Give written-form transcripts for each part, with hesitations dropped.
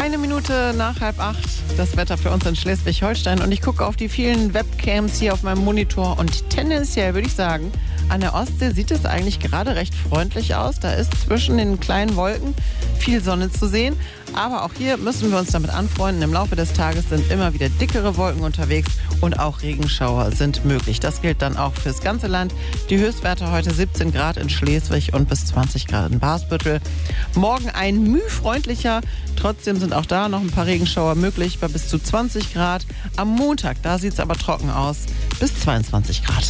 1 Minute nach 7:30. Das Wetter für uns in Schleswig-Holstein. Und ich gucke auf die vielen Webcams hier auf meinem Monitor. Und tendenziell würde ich sagen, an der Ostsee sieht es eigentlich gerade recht freundlich aus. Da ist zwischen den kleinen Wolken viel Sonne zu sehen. Aber auch hier müssen wir uns damit anfreunden. Im Laufe des Tages sind immer wieder dickere Wolken unterwegs und auch Regenschauer sind möglich. Das gilt dann auch fürs ganze Land. Die Höchstwerte heute 17 Grad in Schleswig und bis 20 Grad in Barsbüttel. Morgen ein mühfreundlicher. Trotzdem sind auch da noch ein paar Regenschauer möglich bei bis zu 20 Grad. Am Montag, da sieht es aber trocken aus, bis 22 Grad.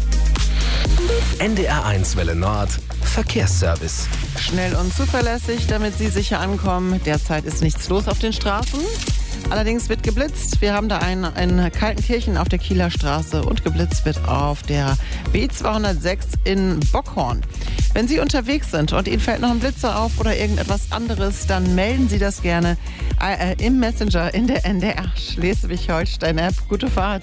NDR1 Welle Nord Verkehrsservice. Schnell und zuverlässig, damit Sie sicher ankommen. Derzeit ist nichts los auf den Straßen. Allerdings wird geblitzt. Wir haben da einen in Kaltenkirchen auf der Kieler Straße und geblitzt wird auf der B206 in Bockhorn. Wenn Sie unterwegs sind und Ihnen fällt noch ein Blitzer auf oder irgendetwas anderes, dann melden Sie das gerne im Messenger in der NDR Schleswig-Holstein-App. Gute Fahrt.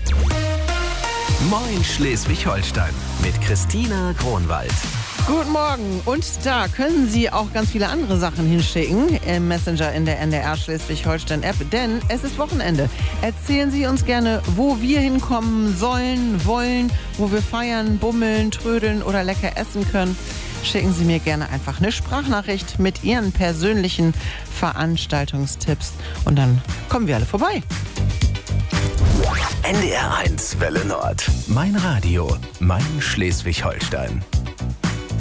Moin Schleswig-Holstein mit Christina Kronwald. Guten Morgen. Und da können Sie auch ganz viele andere Sachen hinschicken im Messenger in der NDR Schleswig-Holstein-App, denn es ist Wochenende. Erzählen Sie uns gerne, wo wir hinkommen sollen, wollen, wo wir feiern, bummeln, trödeln oder lecker essen können. Schicken Sie mir gerne einfach eine Sprachnachricht mit Ihren persönlichen Veranstaltungstipps und dann kommen wir alle vorbei. NDR1 Welle Nord. Mein Radio, mein Schleswig-Holstein.